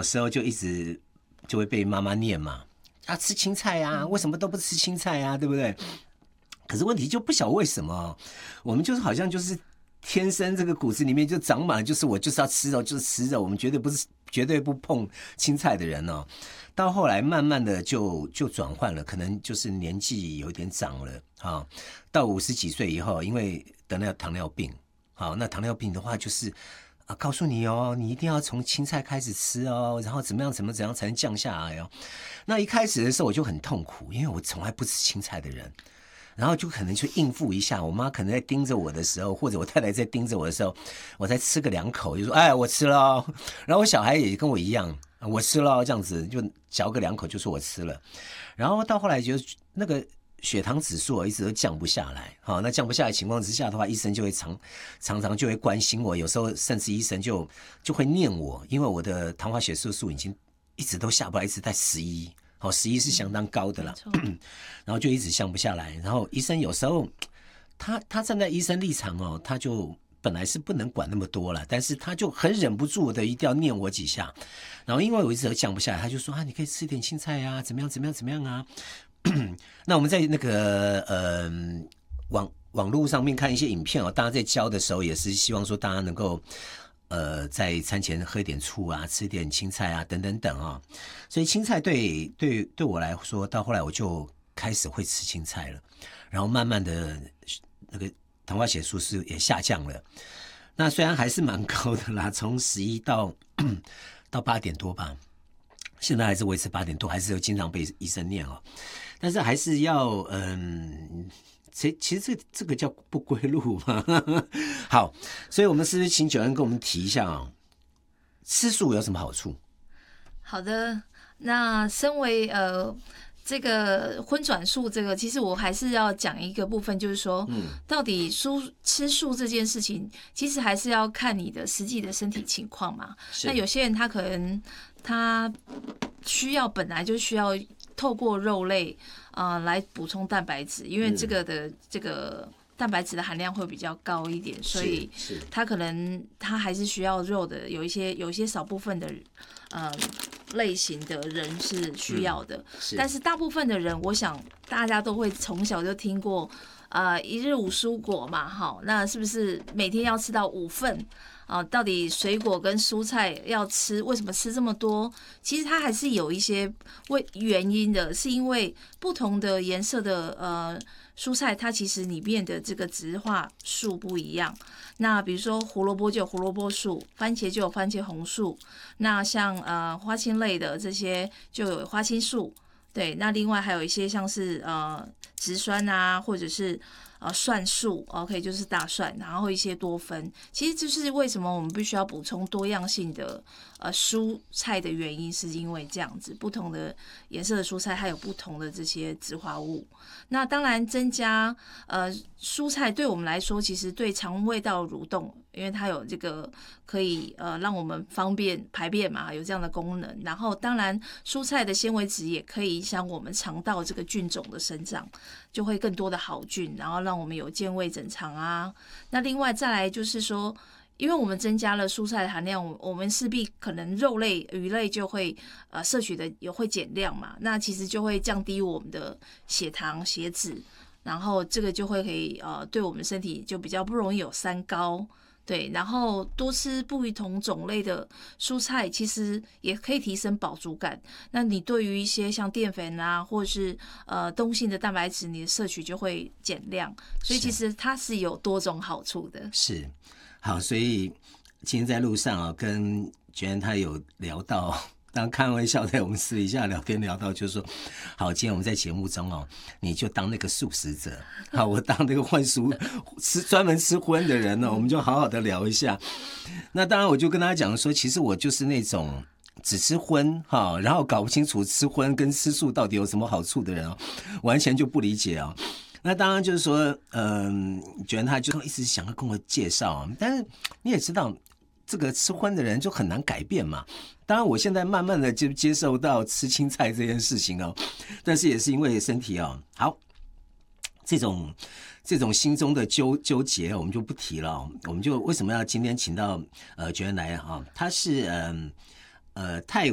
时候就一直就会被妈妈念嘛，啊吃青菜啊，为什么都不吃青菜啊，对不对？可是问题就不晓得为什么，我们就是好像就是天生这个骨子里面就长满了，就是我就是要吃肉，就是吃肉，我们绝对不碰青菜的人哦。到后来慢慢的就转换了，可能就是年纪有点长了啊。到50几岁以后，因为得了糖尿病，好，那糖尿病的话就是告诉你哦，你一定要从青菜开始吃哦，然后怎么样怎样才能降下来哦。那一开始的时候我就很痛苦，因为我从来不吃青菜的人。然后就可能去应付一下，我妈可能在盯着我的时候，或者我太太在盯着我的时候，我才吃个2口，就说哎我吃了哦。然后我小孩也跟我一样，我吃了哦，这样子就嚼个2口就说我吃了。然后到后来就那个血糖指数一直都降不下来，好，那降不下来的情况之下的话，医生就会常常就会关心我，有时候甚至医生就会念我，因为我的糖化血色素已经一直都下不来，一直在11。11是相当高的了，然后就一直降不下来。然后医生有时候他站在医生立场哦，他就本来是不能管那么多了，但是他就很忍不住的一定要念我几下。然后因为我一直都降不下来，他就说你可以吃点青菜啊，怎么样啊。那我们在那个网络上面看一些影片哦，大家在教的时候也是希望说大家能够在餐前喝一点醋啊，吃点青菜啊，等等等啊。所以青菜对我来说，到后来我就开始会吃青菜了，然后慢慢的那个糖化血素是也下降了。那虽然还是蛮高的啦，从11到8点多吧，现在还是维持8点多，还是有经常被医生念哦。但是还是要其实这个叫不归路嘛。好，所以我们是不是请九恩跟我们提一下啊，吃素有什么好处？ 好的，那身为这个荤转素，这个其实我还是要讲一个部分，就是说，到底吃素这件事情，其实还是要看你的实际的身体情况嘛。那有些人他可能他本来就需要透过肉类来补充蛋白质，因为这个蛋白质的含量会比较高一点，所以他可能他还是需要肉的，有一些少部分的类型的人是需要的，但是大部分的人，我想大家都会从小就听过一日5蔬果嘛，好，那是不是每天要吃到5份？到底水果跟蔬菜要吃，为什么吃这么多？其实它还是有一些原因的，是因为不同的颜色的蔬菜，它其实里面的这个植化素不一样。那比如说胡萝卜就有胡萝卜素，番茄就有番茄红素，那像花青类的这些就有花青素。对，那另外还有一些像是植酸啊，或者是蒜素 ，OK， 就是大蒜，然后一些多酚，其实就是为什么我们必须要补充多样性的蔬菜的原因，是因为这样子，不同的颜色的蔬菜还有不同的这些植化物。那当然增加蔬菜对我们来说，其实对肠胃道蠕动，因为它有这个可以让我们方便排便嘛，有这样的功能。然后当然蔬菜的纤维质也可以影响我们肠道这个菌种的生长，就会更多的好菌，然后让我们有健胃整肠啊。那另外再来就是说，因为我们增加了蔬菜的含量，我们势必可能肉类、鱼类就会摄取的也会减量嘛，那其实就会降低我们的血糖、血脂，然后这个就会可以对我们身体就比较不容易有三高。对，然后多吃不同种类的蔬菜，其实也可以提升饱足感。那你对于一些像淀粉啊，或者是动性的蛋白质，你的摄取就会减量。所以其实它是有多种好处的。 是，好，所以今天在路上跟Joanne他有聊到。当开玩笑，在我们私底下聊天聊到，就是说，好，今天我们在节目中你就当那个素食者，好，我当那个专门吃荤的人我们就好好的聊一下。那当然，我就跟他讲说，其实我就是那种只吃荤然后搞不清楚吃荤跟吃素到底有什么好处的人完全就不理解那当然就是说，觉得他就一直想要跟我介绍但是你也知道，这个吃荤的人就很难改变嘛。当然我现在慢慢的就接受到吃青菜这件事情但是也是因为身体好，这种心中的纠结我们就不提了我们就为什么要今天请到Joanne来他是泰